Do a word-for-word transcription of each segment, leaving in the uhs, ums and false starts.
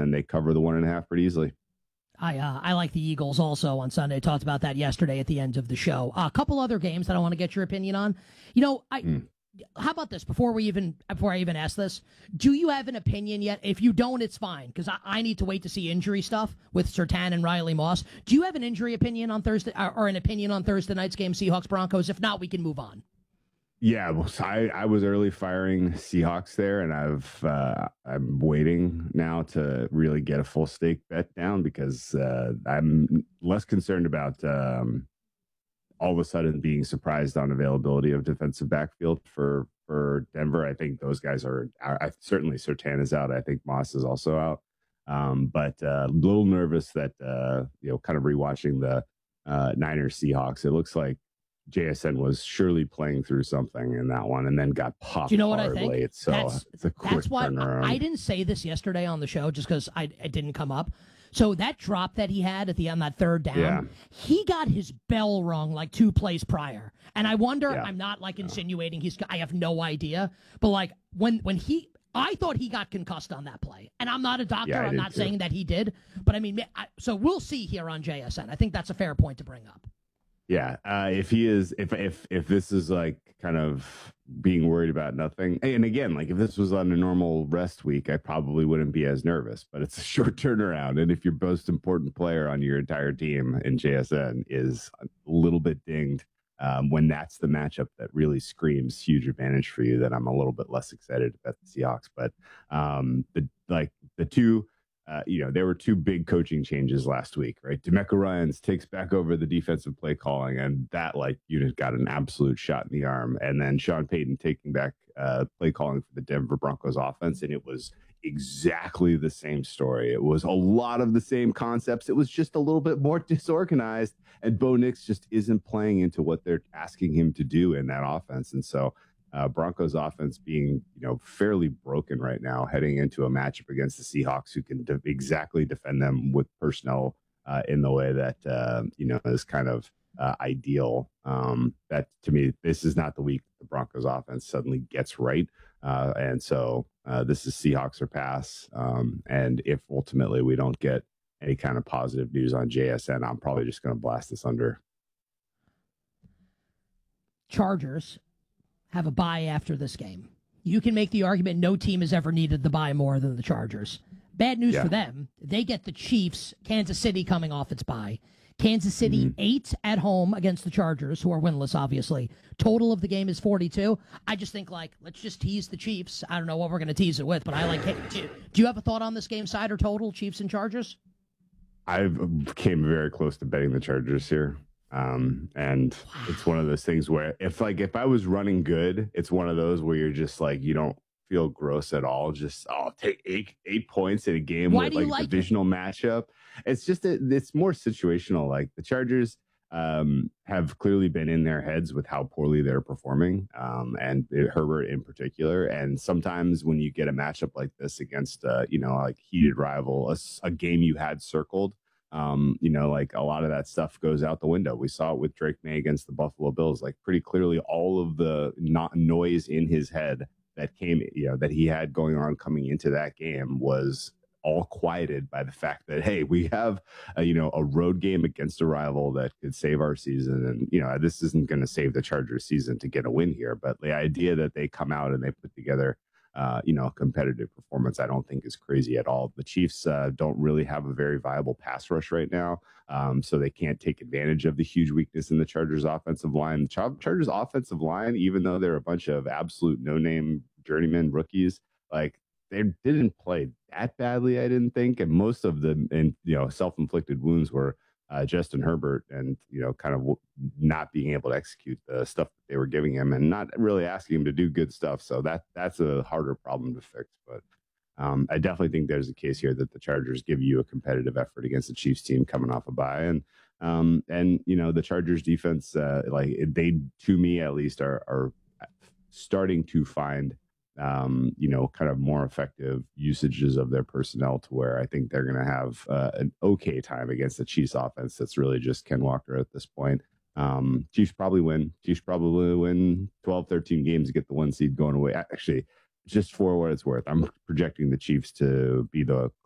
then they cover the one and a half pretty easily. I uh, I like the Eagles also on Sunday. Talked about that yesterday at the end of the show. Uh, a couple other games that I want to get your opinion on. You know, I mm. how about this before we even before I even ask this? Do you have an opinion yet? If you don't, it's fine because I, I need to wait to see injury stuff with Surtain and Riley Moss. Do you have an injury opinion on Thursday or, or an opinion on Thursday night's game, Seahawks Broncos? If not, we can move on. Yeah, well, I, I was early firing Seahawks there, and I've uh, I'm waiting now to really get a full stake bet down because uh, I'm less concerned about um, all of a sudden being surprised on availability of defensive backfield for for Denver. I think those guys are. I, certainly Surtain is out. I think Moss is also out. Um, but uh, a little nervous that uh, you know, kind of rewatching the uh, Niners Seahawks. It looks like J S N was surely playing through something in that one and then got popped. Do you know what I think? Late, so that's, it's a quick that's why turnaround. I, I didn't say this yesterday on the show just because I it didn't come up. So that drop that he had at the on that third down, yeah. he got his bell rung like two plays prior. And I wonder, yeah. I'm not like insinuating he's, I have no idea, but like when when he, I thought he got concussed on that play. And I'm not a doctor. Yeah, I'm not too. saying that he did. But I mean, I, so we'll see here on J S N. I think that's a fair point to bring up. Yeah, uh, if he is, if if if this is like kind of being worried about nothing, and again, like if this was on a normal rest week, I probably wouldn't be as nervous. But it's a short turnaround, and if your most important player on your entire team in J S N is a little bit dinged, um, when that's the matchup that really screams huge advantage for you, then I'm a little bit less excited about the Seahawks. But um, the like the two. Uh, you know, there were two big coaching changes last week, right? DeMeco Ryans takes back over the defensive play calling, and that like unit got an absolute shot in the arm. And then Sean Payton taking back uh, play calling for the Denver Broncos offense, and it was exactly the same story. It was a lot of the same concepts. It was just a little bit more disorganized, and Bo Nix just isn't playing into what they're asking him to do in that offense. And so Uh, Broncos offense being, you know, fairly broken right now, heading into a matchup against the Seahawks, who can de- exactly defend them with personnel uh, in the way that uh, you know is kind of uh, ideal. Um, that to me, this is not the week the Broncos offense suddenly gets right, uh, and so uh, this is Seahawks or pass. Um, and if ultimately we don't get any kind of positive news on J S N, I'm probably just going to blast this under. Chargers have a bye after this game. You can make the argument no team has ever needed the bye more than the Chargers. Bad news yeah. for them. They get the Chiefs, Kansas City coming off its bye. Kansas City, mm-hmm. eight at home against the Chargers, who are winless, obviously. Total of the game is forty-two. I just think, like, let's just tease the Chiefs. I don't know what we're going to tease it with, but I like it. Do you have a thought on this game, side or total, Chiefs and Chargers? I came very close to betting the Chargers here. Um, and wow. It's one of those things where if like, if I was running good, it's one of those where you're just like, you don't feel gross at all. Just, oh, take eight, eight points in a game Why with like, like a divisional it? matchup. It's just, a, it's more situational. Like the Chargers, um, have clearly been in their heads with how poorly they're performing. Um, and it, Herbert in particular. And sometimes when you get a matchup like this against, uh, you know, like heated rival, a, a game you had circled, Um, you know, like a lot of that stuff goes out the window. We saw it with Drake May against the Buffalo Bills. Like pretty clearly, all of the not noise in his head that came, you know, that he had going on coming into that game was all quieted by the fact that, hey, we have, a, you know, a road game against a rival that could save our season. And, you know, this isn't going to save the Chargers season to get a win here. But the idea that they come out and they put together Uh, you know, competitive performance, I don't think is crazy at all. The Chiefs uh, don't really have a very viable pass rush right now, um, so they can't take advantage of the huge weakness in the Chargers offensive line. The Char- Chargers offensive line, even though they're a bunch of absolute no-name journeyman rookies, like they didn't play that badly, I didn't think, and most of the, and you know, self-inflicted wounds were Uh, Justin Herbert and, you know, kind of w- not being able to execute the stuff that they were giving him and not really asking him to do good stuff. So that that's a harder problem to fix. But um, I definitely think there's a case here that the Chargers give you a competitive effort against the Chiefs team coming off a bye. And, um, and you know, the Chargers defense, uh, like they, to me at least, are, are starting to find um, you know, kind of more effective usages of their personnel to where I think they're going to have uh, an okay time against the Chiefs offense. That's really just Ken Walker at this point. Um, Chiefs probably win. Chiefs probably win twelve, thirteen games to get the one seed going away. Actually, just for what it's worth, I'm projecting the Chiefs to be the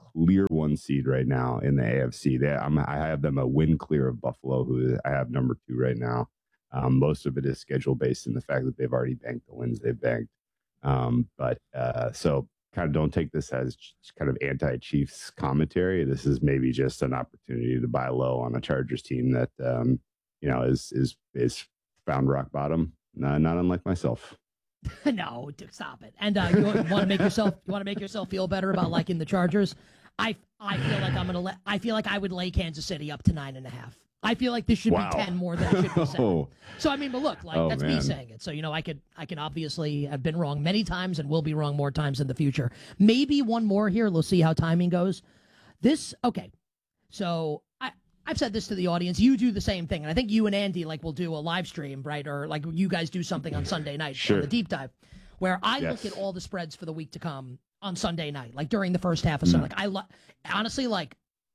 clear one seed right now in the A F C. They, I'm, I have them a win clear of Buffalo, who I have number two right now. Um, most of it is schedule based in the fact that they've already banked the wins they've banked. Um, but uh, so kind of don't take this as kind of anti-Chiefs commentary. This is maybe just an opportunity to buy low on a Chargers team that um, you know is is is found rock bottom. Not, not unlike myself. No, stop it. And uh, you want to make yourself you want to make yourself feel better about liking the Chargers. I I feel like I'm gonna let I feel like I would lay Kansas City up to nine and a half. I feel like this should wow. be ten more than it should be seven. Oh. So I mean, but look, like oh, that's man. me saying it. So you know, I could I can obviously have been wrong many times and will be wrong more times in the future. Maybe one more here. Let's see how timing goes. This okay. So I I've said this to the audience. You do the same thing, and I think you and Andy like will do a live stream, right? Or like you guys do something on Sunday night sure. on the deep dive, where I yes. look at all the spreads for the week to come on Sunday night, like during the first half of Sunday. Mm. Like I lo- honestly like.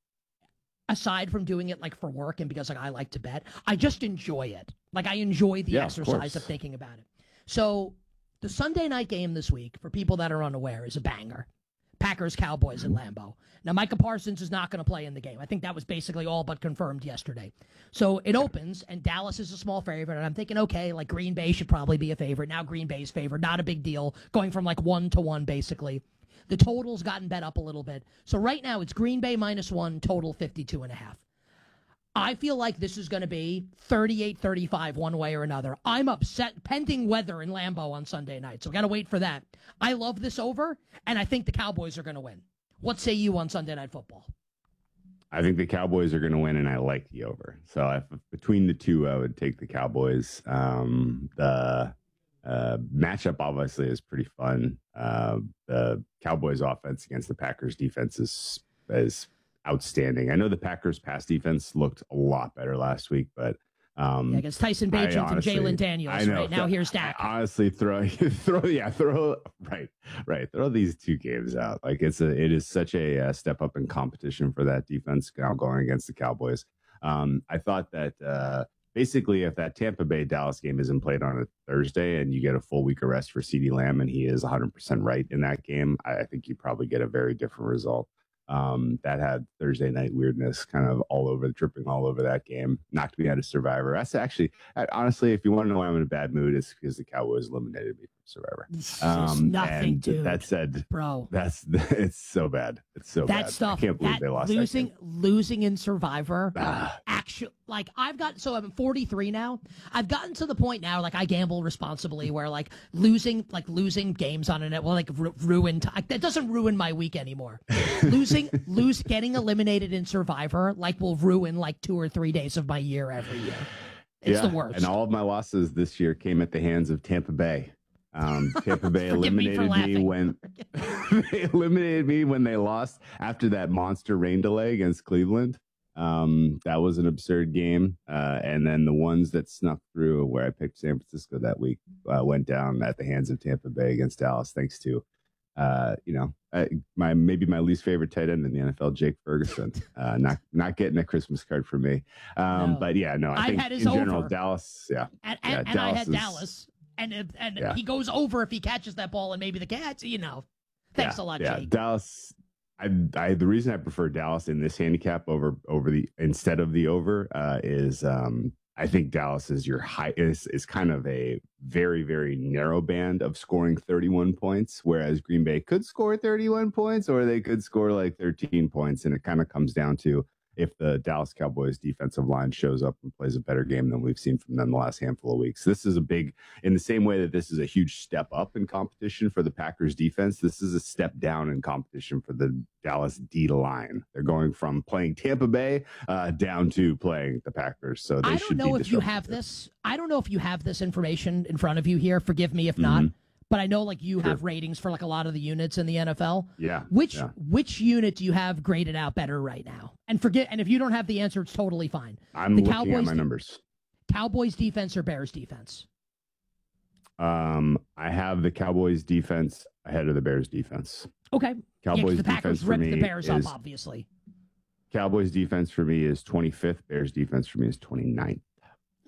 Aside from doing it like for work and because like I like to bet, I just enjoy it. Like I enjoy the yeah, exercise of, of thinking about it. So the Sunday night game this week, for people that are unaware, is a banger. Packers Cowboys at Lambeau. Now Micah Parsons is not going to play in the game. I think that was basically all but confirmed yesterday. So it opens and Dallas is a small favorite, and I'm thinking, okay, like Green Bay should probably be a favorite. Now Green Bay's favorite, not a big deal, going from like one to one basically. The total's gotten bet up a little bit. So right now it's Green Bay minus one, total fifty-two and a half. I feel like this is going to be thirty-eight thirty-five one way or another. I'm upset, pending weather in Lambeau on Sunday night, so got to wait for that. I love this over, and I think the Cowboys are going to win. What say you on Sunday Night Football? I think the Cowboys are going to win, and I like the over. So if, between the two, I would take the Cowboys. Um, the Uh, matchup obviously is pretty fun. Uh, the Cowboys offense against the Packers defense is, is outstanding. I know the Packers pass defense looked a lot better last week, but um, yeah, against Tyson Bagent and Jalen Daniels. I know, right now, here's Dak. I honestly, throw, throw, yeah, throw, right, right, throw these two games out. Like it's a, it is such a, a step up in competition for that defense now going against the Cowboys. Um, I thought that. Uh, Basically, if that Tampa Bay Dallas game isn't played on a Thursday and you get a full week of rest for CeeDee Lamb and he is one hundred percent right in that game, I think you probably get a very different result. Um, that had Thursday night weirdness kind of all over, tripping all over that game. Knocked me out of Survivor. That's actually, honestly, if you want to know why I'm in a bad mood, it's because the Cowboys eliminated me from Survivor. Um, nothing, dude. That said, bro, that's it's so bad. It's so that bad. stuff. I can't believe that they lost. Losing, that losing in Survivor. Ah. Actually, like I've got. So I'm forty-three now. I've gotten to the point now, like I gamble responsibly, where like losing, like losing games on it, well, like ru- ruin. T- that doesn't ruin my week anymore. losing, lose, getting eliminated in Survivor, like will ruin like two or three days of my year every year. It's yeah, the worst. And all of my losses this year came at the hands of Tampa Bay. Um, Tampa Bay eliminated me, me when they eliminated me when they lost after that monster rain delay against Cleveland. Um, that was an absurd game. Uh, and then the ones that snuck through where I picked San Francisco that week uh, went down at the hands of Tampa Bay against Dallas, thanks to, uh, you know, uh, my maybe my least favorite tight end in the N F L, Jake Ferguson. Uh, not not getting a Christmas card for me. Um, no. But yeah, no, I, I think had his in general, over. Dallas, yeah. And, and, yeah, and Dallas I had is, Dallas. And if, and yeah. he goes over if he catches that ball and maybe the catch, you know. Thanks yeah, a lot, yeah. Jake. Dallas. I, I the reason I prefer Dallas in this handicap over over the instead of the over uh, is um, I think Dallas is your high is is kind of a very very narrow band of scoring thirty-one points, whereas Green Bay could score thirty-one points or they could score like thirteen points, and it kind of comes down to if the Dallas Cowboys defensive line shows up and plays a better game than we've seen from them the last handful of weeks. This is a big, in the same way that this is a huge step up in competition for the Packers defense, this is a step down in competition for the Dallas D line. They're going from playing Tampa Bay uh, down to playing the Packers. So they I should don't know be if you have here. this. I don't know if you have this information in front of you here. Forgive me if not. Mm-hmm. But I know like you sure. have ratings for like a lot of the units in the N F L. Yeah. Which yeah. which unit do you have graded out better right now? And forget and if you don't have the answer, it's totally fine. I'm the looking Cowboys at my numbers. Cowboys defense or Bears defense? Um, I have the Cowboys defense ahead of the Bears defense. Okay. Cowboys yeah, the Packers defense for ripped me the Bears is, up, obviously. Cowboys defense for me is twenty-fifth. Bears defense for me is twenty-ninth. Okay.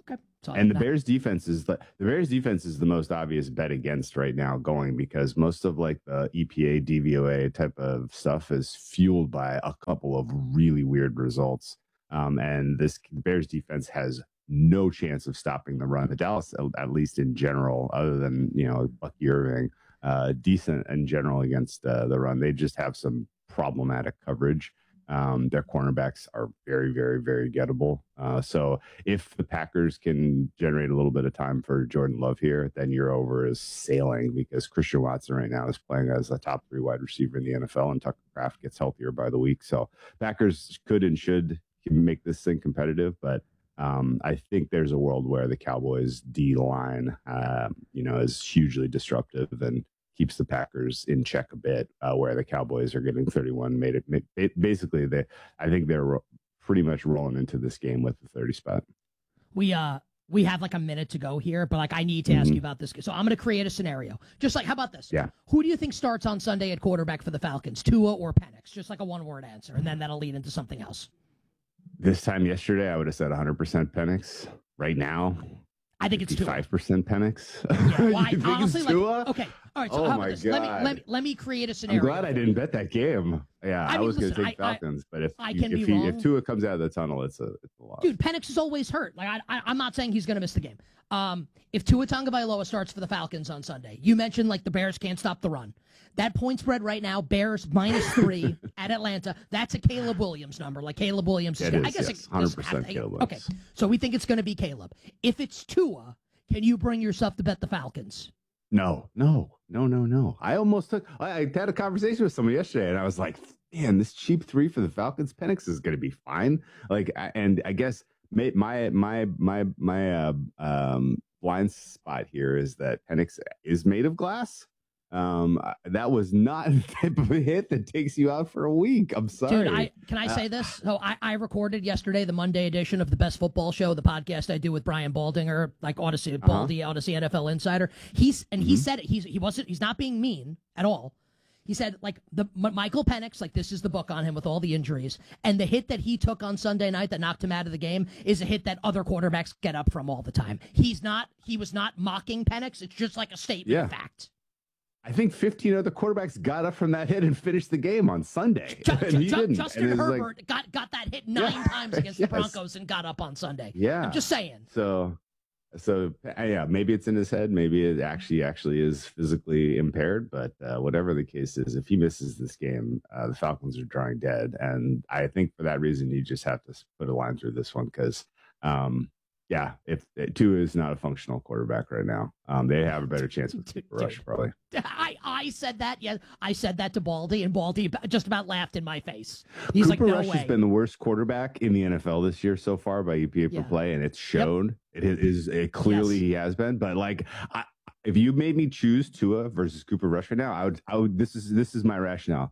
And the Bears defense is the, the Bears defense is the most obvious bet against right now going, because most of like the E P A, D V O A type of stuff is fueled by a couple of really weird results. Um, and this Bears defense has no chance of stopping the run. The Dallas, at least in general, other than, you know, Bucky Irving, uh, decent in general against uh, the run. They just have some problematic coverage. Um, their cornerbacks are very, very, very gettable. Uh, so if the Packers can generate a little bit of time for Jordan Love here, then your over is sailing, because Christian Watson right now is playing as a top three wide receiver in the N F L, and Tucker Kraft gets healthier by the week. So Packers could and should make this thing competitive, but um, I think there's a world where the Cowboys D line, uh, you know, is hugely disruptive and keeps the Packers in check a bit, uh, where the Cowboys are getting thirty-one. Made it, made, basically, they, I think they're ro- pretty much rolling into this game with the thirty spot. We uh we have like a minute to go here, but like I need to mm-hmm. ask you about this. So I'm going to create a scenario. Just like, how about this? Yeah. Who do you think starts on Sunday at quarterback for the Falcons, Tua or Penix? Just like a one word answer, and then that'll lead into something else. This time yesterday, I would have said one hundred percent Penix. Right now, I think it's Tua. five percent Penix. Yeah, well, I, you think honestly, it's like, Tua? Okay, all right. So oh how my about this? God. Let me, let me let me create a scenario. I'm glad I didn't bet that game. Yeah, I, I mean, was going to listen, take I, Falcons, I, but if I you, can if, be he, wrong. if Tua comes out of the tunnel, it's a it's a loss. Dude, Penix is always hurt. Like I, I I'm not saying he's going to miss the game. Um, if Tua Tagovailoa starts for the Falcons on Sunday, you mentioned like the Bears can't stop the run. That point spread right now, Bears minus three at Atlanta. That's a Caleb Williams number. Like Caleb Williams, is, I guess yes, it one hundred percent Caleb Williams. Okay, so we think it's going to be Caleb. If it's Tua, can you bring yourself to bet the Falcons? No, no, no, no, no. I almost took. I, I had a conversation with someone yesterday, and I was like, "Man, this cheap three for the Falcons, Penix is going to be fine." Like, and I guess my my my my my uh, um, blind spot here is that Penix is made of glass. Um, that was not the type of a hit that takes you out for a week. I'm sorry. Dude, I, can I say uh, this? So I, I recorded yesterday the Monday edition of the Best Football Show, the podcast I do with Brian Baldinger, like Odyssey, uh-huh. Baldy, Odyssey N F L Insider. He's and mm-hmm. he said it. He's he wasn't. He's not being mean at all. He said, like, the M- Michael Penix, like, this is the book on him with all the injuries. And the hit that he took on Sunday night that knocked him out of the game is a hit that other quarterbacks get up from all the time. He's not, he was not mocking Penix. It's just like a statement yeah. of fact. I think fifteen other quarterbacks got up from that hit and finished the game on Sunday. Just, and he Just, didn't. Justin and Herbert like, got, got that hit nine yeah. times against yes. the Broncos and got up on Sunday. Yeah. I'm just saying. So, so yeah, maybe it's in his head. Maybe it actually actually is physically impaired. But uh, whatever the case is, if he misses this game, uh, the Falcons are drawing dead. And I think for that reason, you just have to put a line through this one because, um, yeah, if Tua is not a functional quarterback right now, um, they have a better chance with Cooper Rush, probably. I, I said that. Yeah, I said that to Baldy, and Baldy just about laughed in my face. He's Cooper like, no Rush way. has been the worst quarterback in the N F L this year so far by E P A per Yeah. play, and it's shown. Yep. It is it clearly Yes. he has been. But like, I, if you made me choose Tua versus Cooper Rush right now, I would. I would. This is this is my rationale.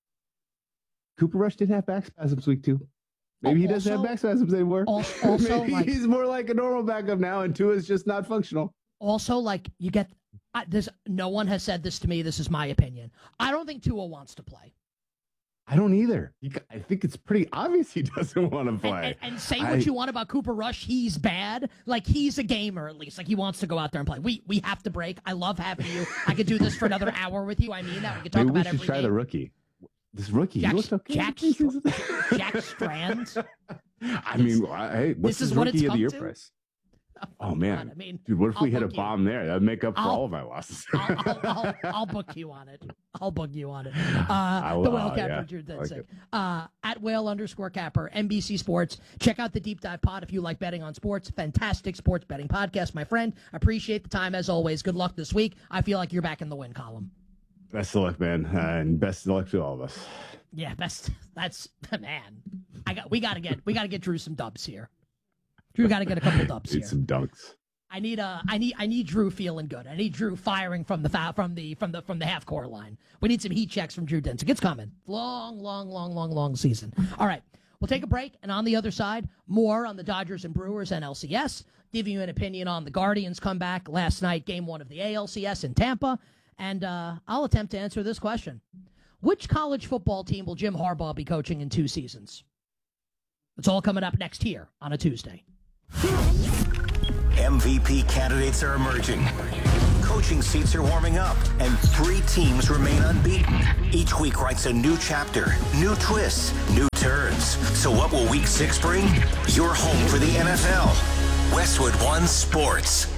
Cooper Rush did have back spasms week two. Maybe he doesn't Also- have back spasms anymore. Also, Maybe like, he's more like a normal backup now, and Tua is just not functional. also, like, you get I, this. No one has said this to me. This is my opinion. I don't think Tua wants to play. I don't either. He, I think it's pretty obvious he doesn't want to And, play. and, and say I- what you want about Cooper Rush, he's bad. Like, he's a gamer at least. Like, he wants to go out there and play. We we have to break. I love having you. I could do this for another hour with you. I mean that. We could talk Maybe we about should every try game. the rookie. This rookie, Jack, he looked okay. Jack, Jack Strand. I mean, I, hey, what's This is his what rookie it's of the come year to? price? Oh, Oh man, God, I mean, dude, what if I'll we hit a book you. bomb there? That'd make up for I'll- all of my losses. I'll, I'll, I'll, I'll book you on it. I'll book you on it. Uh, I will, the Whale Capper, yeah. Drew I like Dinsick. it. Uh, at Whale underscore Capper, N B C Sports. Check out the Deep Dive Pod if you like betting on sports. Fantastic sports betting podcast, my friend. Appreciate the time as always. Good luck this week. I feel like you're back in the win column. Best of luck, man, uh, and best of luck to all of us. Yeah, best. That's man. I got. We got to get. We got to get Drew some dubs here. Drew got to get a couple dubs Need here. some dunks. I need uh I need I need Drew feeling good. I need Drew firing from the foul, from the from the from the half court line. We need some heat checks from Drew Dinsick. It's coming. Long, long, long, long, long season. All right. We'll take a break, and on the other side, more on the Dodgers and Brewers and L C S. Give you an opinion on the Guardians comeback last night, game one of the A L C S in Tampa. And uh, I'll attempt to answer this question. Which college football team will Jim Harbaugh be coaching in two seasons? It's all coming up next here on a Tuesday. M V P candidates are emerging. Coaching seats are warming up, and three teams remain unbeaten. Each week writes a new chapter, new twists, new turns. So what will week six bring? Your home for the N F L. Westwood One Sports.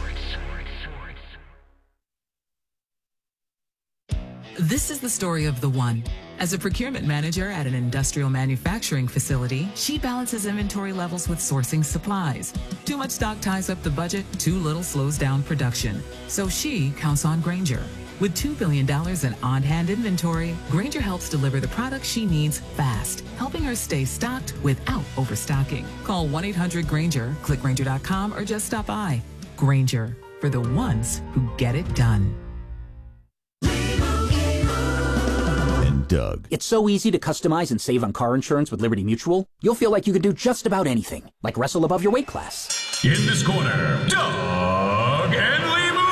This is the story of the One. As a procurement manager at an industrial manufacturing facility, she balances inventory levels with sourcing supplies. Too much stock ties up the budget, too little slows down production. So she counts on Grainger. With two billion dollars in on-hand inventory, Grainger helps deliver the products she needs fast, helping her stay stocked without overstocking. Call one eight hundred Grainger, click Grainger dot com, or just stop by. Grainger, for the ones who get it done. Doug. It's so easy to customize and save on car insurance with Liberty Mutual. You'll feel like you can do just about anything, like wrestle above your weight class. In this corner, Doug and Limu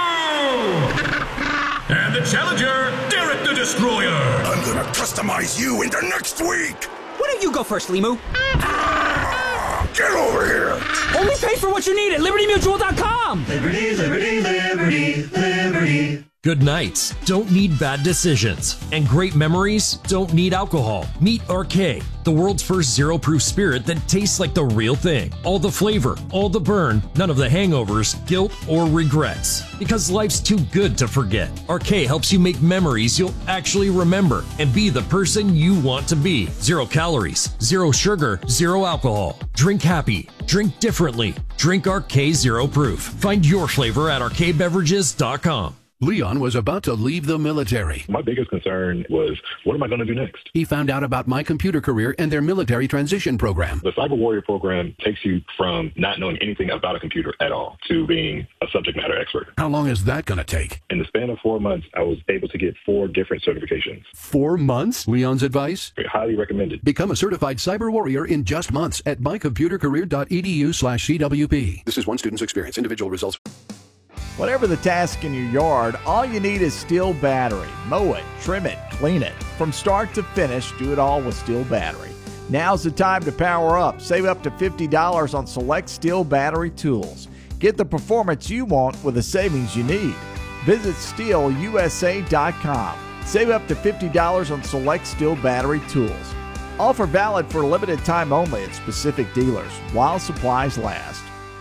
Limu! And the challenger, Derek the Destroyer! I'm gonna customize you into next week! Why don't you go first, Limu? Ah, get over here! Only pay for what you need at Liberty Mutual dot com! Liberty, Liberty, Liberty, Liberty. Good nights don't need bad decisions, and great memories don't need alcohol. Meet R K, the world's first zero-proof spirit that tastes like the real thing. All the flavor, all the burn, none of the hangovers, guilt, or regrets. Because life's too good to forget. R K helps you make memories you'll actually remember and be the person you want to be. Zero calories, zero sugar, zero alcohol. Drink happy, drink differently. Drink R K Zero Proof. Find your flavor at R K beverages dot com. Leon was about to leave the military. My biggest concern was, what am I going to do next? He found out about My Computer Career and their military transition program. The Cyber Warrior program takes you from not knowing anything about a computer at all to being a subject matter expert. How long is that going to take? In the span of four months, I was able to get four different certifications. Four months? Leon's advice? Highly recommended. Become a certified cyber warrior in just months at my computer career dot e d u slash C W P. This is one student's experience. Individual results. Whatever the task in your yard, all you need is Steel Battery. Mow it, trim it, clean it. From start to finish, do it all with Steel Battery. Now's the time to power up. Save up to fifty dollars on select Steel Battery tools. Get the performance you want with the savings you need. Visit steel u s a dot com. Save up to fifty dollars on select Steel Battery tools. Offer valid for a limited time only at specific dealers while supplies last.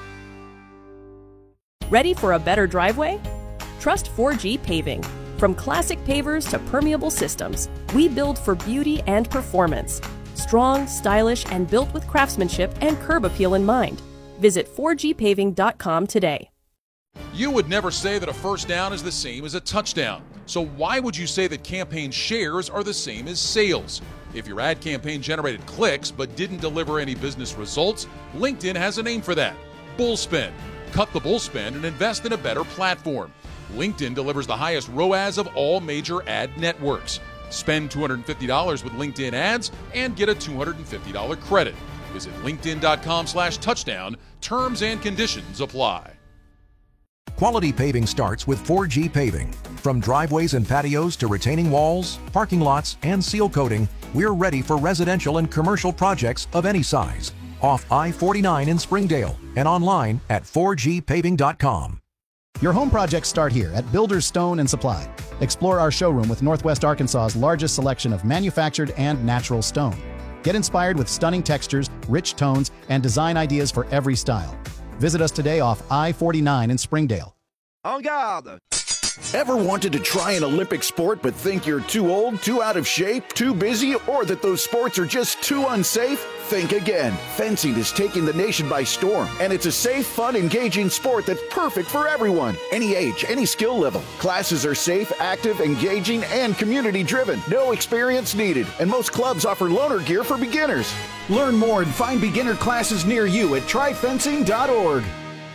Ready for a better driveway? Trust four G Paving. From classic pavers to permeable systems, we build for beauty and performance. Strong, stylish, and built with craftsmanship and curb appeal in mind. Visit four g paving dot com today. You would never say that a first down is the same as a touchdown. So why would you say that campaign shares are the same as sales? If your ad campaign generated clicks but didn't deliver any business results, LinkedIn has a name for that: Bullspin. Cut the bullspin and invest in a better platform. LinkedIn delivers the highest R O A S of all major ad networks. Spend two hundred fifty dollars with LinkedIn ads and get a two hundred fifty dollars credit. Visit linkedin dot com slash touchdown. Terms and conditions apply. Quality paving starts with four G Paving. From driveways and patios to retaining walls, parking lots, and seal coating, we're ready for residential and commercial projects of any size. Off I forty-nine in Springdale and online at four g paving dot com. Your home projects start here at Builders Stone and Supply. Explore our showroom with Northwest Arkansas's largest selection of manufactured and natural stone. Get inspired with stunning textures, rich tones, and design ideas for every style. Visit us today off I forty-nine in Springdale. En garde! Ever wanted to try an Olympic sport but think you're too old, too out of shape, too busy, or that those sports are just too unsafe? Think again. Fencing is taking the nation by storm, and it's a safe, fun, engaging sport that's perfect for everyone. Any age, any skill level. Classes are safe, active, engaging, and community-driven. No experience needed, and most clubs offer loaner gear for beginners. Learn more and find beginner classes near you at try fencing dot org.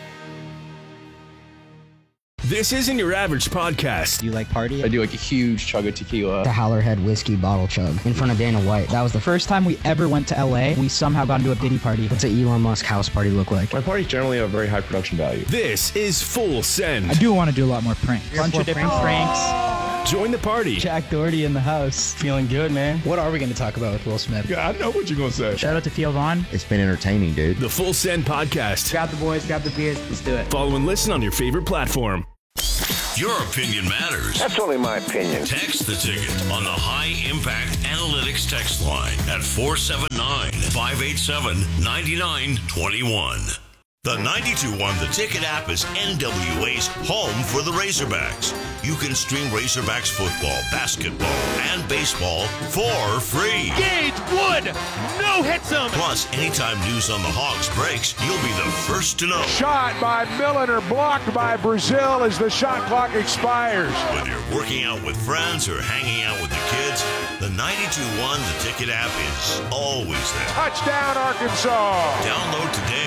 This isn't your average podcast. Do you like party? I do like a huge chug of tequila. The Howlerhead whiskey bottle chug in front of Dana White. That was the first time we ever went to L A. We somehow got into a Diddy party. What's an Elon Musk house party look like? My parties generally have a very high production value. This is Full Send. I do want to do a lot more pranks. A bunch of different pranks. Join the party. Jack Doherty in the house. Feeling good, man. What are we going to talk about with Will Smith? I know what you're going to say. Shout out to Theo Vaughn. It's been entertaining, dude. The Full Send Podcast. Grab the boys, grab the beers. Let's do it. Follow and listen on your favorite platform. Your opinion matters. That's only my opinion. Text the ticket on the High Impact Analytics text line at four seven nine, five eight seven, nine nine two one. The ninety-two point one The Ticket app is N W A's home for the Razorbacks. You can stream Razorbacks football, basketball, and baseball for free. Gage Wood, no hits him. Plus, anytime news on the Hogs breaks, you'll be the first to know. Shot by Milliner, blocked by Brazil as the shot clock expires. Whether you're working out with friends or hanging out with the kids, the ninety-two point one The Ticket app is always there. Touchdown, Arkansas. Download today